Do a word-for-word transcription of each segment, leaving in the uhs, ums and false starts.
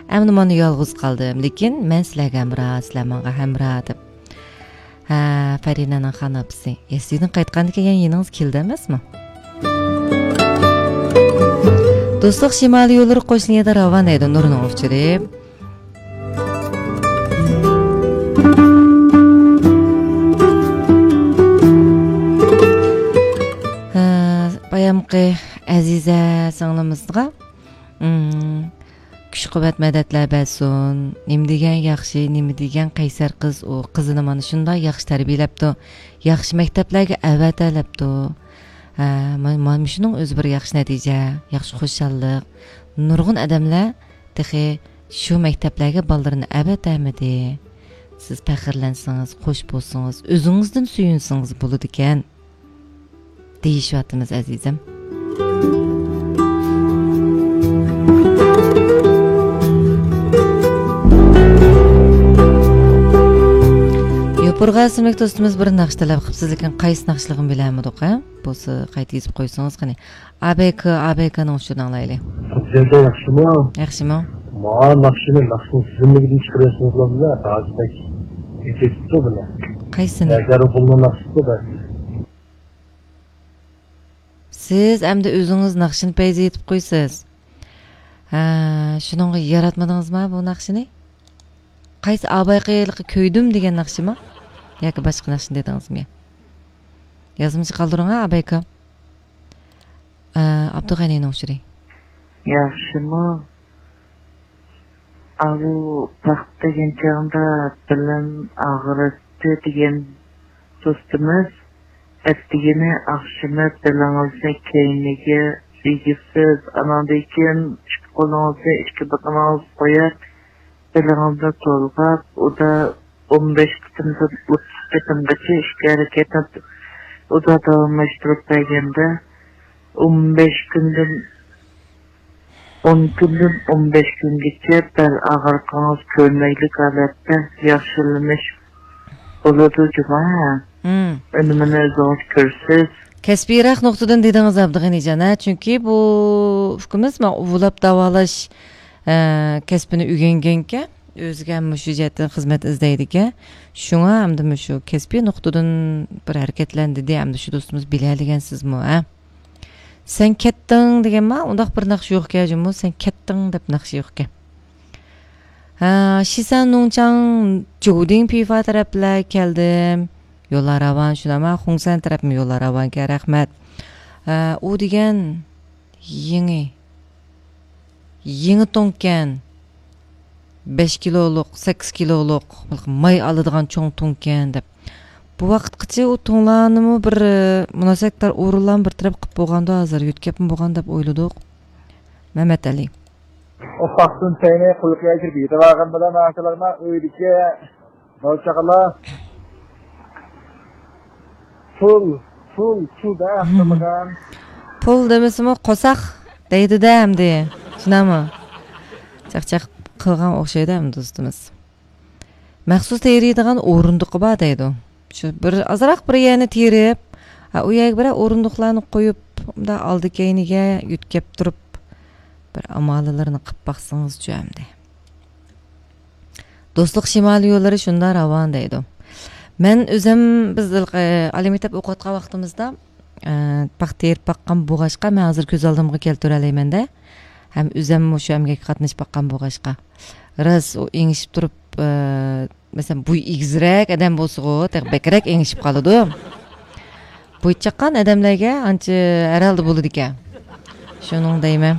Әмді маны ялғыз қалдым, лекен мен сіләге әміра, сіләманға әміра деп. Фаринаның хан апысы. Есейдің қайтқанды келген еніңіз келді әмес ма? Достық шималы yolları qo'shni edi ravon edi Nurning ovchiri. Bayamqi Aziza singlimizga kuch quvvat madadlar bersin. Nima degan yaxshi, nima degan qaysar qiz u qizini mana shunday yaxshi tarbiyalabdi. Yaxshi maktablarga avatalabdi. Mana shuning o'zi bir yaxshi natija, yaxshi xushallik. Nurg'un odamlar texi shu maktablarga bolalarini avatamidi. Siz faxrlansangiz, xush bo'lsangiz, o'zingizdan suyunsangiz bo'ladi ekan. Deyishyapmiz azizim. Yo'purg'a ismli do'stimiz bir naqsh talab qilibsiz, lekin qaysi naqshligini bilamidik, ha? Bo'lsa qayta yozib qo'ysangiz qani. A B K A B K ning ustidan anglayli. Sizda yaxshimi? Yaxshimi? Ma naqshini naqshni sizligidan chiqarasizlar, hozirdak. Kechikdi bular. Qaysini? Agar bunga naqshni bor. Siz endi o'zingiz naqshini payza etib qo'ysiz. Ha, shuningga yaratmadingizmi bu naqshini? Qaysi abayqiylik ko'ydim degan naqshimi? Yoki boshqa naqshni dedingizmi? Yazımcı qoldiring abayka. Abdug'aniyning o'chiri. Yaxshimi? Abu vaqt degan chog'da bilim og'ritdi degan do'stimiz atdigini axshimi bilingizga keyinigi sigisiz anandekin qo'lingizga ikki biqingiz qo'yib bilingizni to'lg'ab u da o'n besh qitimdan o'ttiz qitimgacha ishga harakat u da davomlashtirib berganda o'n besh kundan o'n kundan o'n besh kungacha bir og'riqingiz ko'rmaylik holatda yaxshilanish bo'ladi juma. Önümünü özünüz görürsüz. Kasbiyroq nuqtadan dedingiz Abdug'anijon, chunki bu fikrimiz men ulab davolash kasbini o'rganganka, o'ziga shu jihatdan xizmat izlaydi-ku. Shunga hamda shu kasbiy nuqtadan bir harakatlandi de, hamda shu do'stimiz biladigansizmi, ha? Sen ketding deganma, undaq bir naqsh yo'q-ku, jummo sen ketding deb naqsh yo'q-ku. Ha, Shisan Nungchang Joding Pifa taraflar keldim. Yo'llar avan shunama Xungsan tarafmi yo'llar avanga rahmat. U degan yangi yangi tonkan besh kiloluq, sakkiz kiloluq may oladigan cho'ng tonkan deb. Bu vaqtgacha u tonlarni bir munosabatlar o'rinlan bir taraf qilib bo'lganda hozir yutkapim bo'lgan deb o'yladik. Mehmet Ali. O faktın seni kuyuya girip yedivağın bilen ağaçlarına öydükçe Nolçakala Pul, pul, pul da yaptırmadan Pul demesi mi? Qosak deydi de hem de. Şuna mı? Çak-çak kılgan okşaydı hem dostumuz. Məxsus teyriydiğen orunduqı ba deydi. Şu bir azaraq bir yani teyriyip o yak bir orunduqlarını koyup da aldı keyniga yutkep durup bir amalılarını qıp baxsınız cüəmdi. Dostluq şimali yolları şunda ravan deydi. Mən özüm biz ali mektep oqatqa vaqtımızda bax terib baqqan boğaşqa mən hazır göz aldımğa keltür eləymen də. Həm özüm şu əmgək qatnış baqqan boğaşqa. Raz o eňişip durup mesela bu igizrək adam bolsa o təq bəkrək eňişip qalıdı. Bu çaqqan adamlarga ança herhalde boludu ekan. Şunun deymen.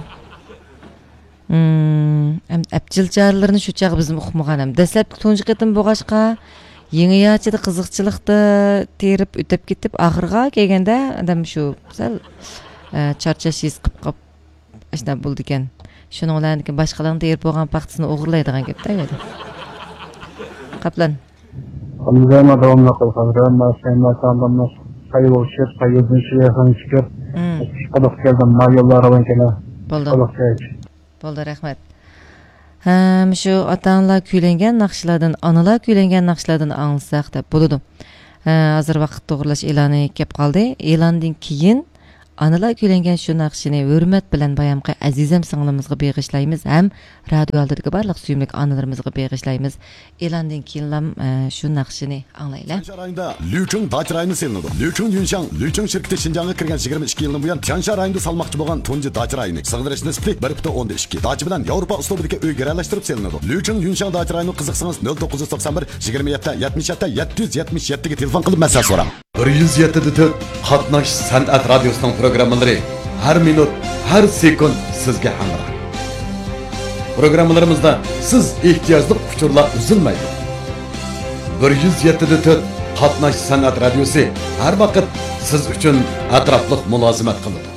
Hmm, әпчілчарларыны şu çağı bizim uqmağanam. Dəsləbki tuncu qetim boğaşqa, yeni yaşıda qızıqçılıqda terip ötep ketip, ağırğa kelgende adam şu güzel çarçaş yiz qıp-qıp işte buldu eken. Şunun olarınki başqalarını terip boğan paxtısını oğurlaydıgan gep de dedi. Qaplan. Hamzama davamlı qıl, Hazrama, Sayma, Sandamla, sayı oluşur, sayı özünüşü yaxın çıkır. Qılıq geldim, ma yollar avan kela. Boldu. Qılıq sayıç. Boldu, rahmat. Hem şu atanlar kuylangan naqshlardan, analar kuylangan naqshlardan anglsaq deb bo'ladi. Hozir vaqt to'g'rilash e'loni kelib qoldi. E'londan keyin Analar kuylangan shu naqshini hurmat bilan bayamqi azizam singlimizga beg'ishlaymiz ham radio aldidagi barliq suyimli onalarimizga beg'ishlaymiz. E'londan keyin shu naqshini anglaylar. Tiansha rayonida Lyucheng dachi rayoni selinadi. Lyucheng Yunshang Lyucheng shirkati Xinjiangga kirgan yigirma ikki yildan buyon Tiansha rayonida salmoqchi bo'lgan tunji dachi rayoni sig'dirish nisbati bir butun o'nda ikki. Dachi bilan Yevropa uslubidagi uy garalashtirib selinadi. Lyucheng Yunshang dachi rayoni qiziqsangiz nol to'qqiz yuz to'qson bir yigirma yetti yetmish yetti yetti yuz yetmish yetti ga telefon qilib masala so'rang. bir yuz yetti to'rt qatnash san'at radiosining programmalari har minut, har sekund sizga hamroh. Programmalarimizda siz ehtiyojli uchurlar uzilmaydi. bir yuz yetti to'rt qatnash san'at radiosi har vaqt siz uchun atrofliq mulozimat qiladi.